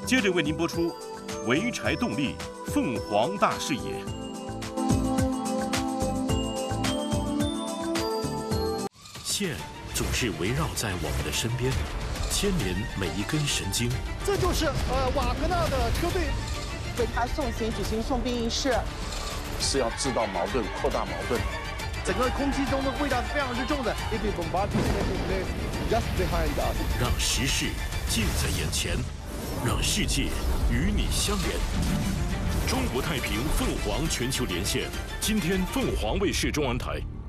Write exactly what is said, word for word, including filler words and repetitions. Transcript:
接着为您播出潍柴动力凤凰大视野。线总是围绕在我们的身边，牵连每一根神经。 这就是呃瓦格纳的车队为他送行举行送殡仪式， 是要制造矛盾、扩大矛盾。 整个空气中的味道是非常之重的。If you bombardment taking place just behind us， 让时事近在眼前，让世界与你相连。中国太平凤凰全球连线，今天凤凰卫视中文台。